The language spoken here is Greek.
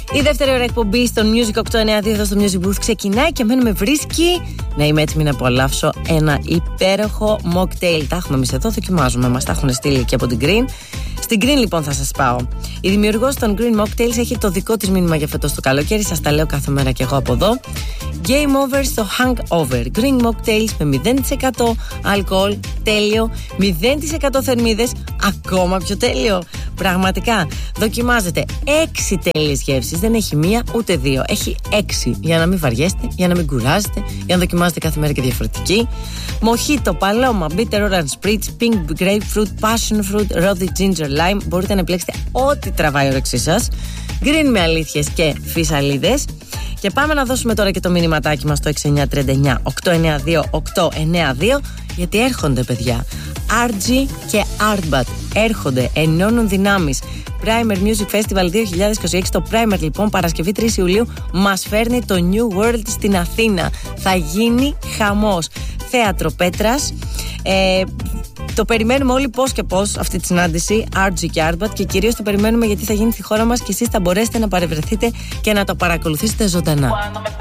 Η δεύτερη ώρα εκπομπή στο Music 892 εδώ στο Music Booth ξεκινάει και εμένα με βρίσκει να είμαι έτοιμη να απολαύσω ένα υπέροχο mocktail. Τα έχουμε εμείς εδώ, δοκιμάζουμε, μας τα έχουν στείλει και από την Green. Στην Green λοιπόν θα σας πάω. Η δημιουργός των Green Mocktails έχει το δικό της μήνυμα για φέτος το καλοκαίρι. Σας τα λέω κάθε μέρα και εγώ από εδώ. Game over στο hangover. Green Mocktails με 0% αλκοόλ, τέλειο. 0% θερμίδες, ακόμα πιο τέλειο. Πραγματικά, δοκιμάζετε 6 τέλειες γεύσεις. Δεν έχει μία ούτε δύο. Έχει 6 για να μην βαριέστε, για να μην κουράζετε, για να δοκιμάζετε κάθε μέρα και διαφορετική. Μοχίτο, παλώμα, bitter orange spritz, pink grapefruit, passion fruit, rosy ginger lime. Μπορείτε να επιλέξετε ό,τι τραβάει η όρεξή σας. Green με αλήθειες και φυσαλίδες. Και πάμε να δώσουμε τώρα και το μηνυματάκι μας στο 6939 892 892. Γιατί έρχονται, παιδιά. RG και Artbat έρχονται, ενώνουν δυνάμεις. Primer Music Festival 2026. Το Primer λοιπόν Παρασκευή 3 Ιουλίου μας φέρνει το New World στην Αθήνα. Θα γίνει χαμός. Θέατρο Πέτρας. Το περιμένουμε όλοι πώς και πώς αυτή τη συνάντηση, RG και Artbat, και κυρίως το περιμένουμε γιατί θα γίνει στη χώρα μας και εσείς θα μπορέσετε να παρευρεθείτε και να το παρακολουθήσετε ζωντανά.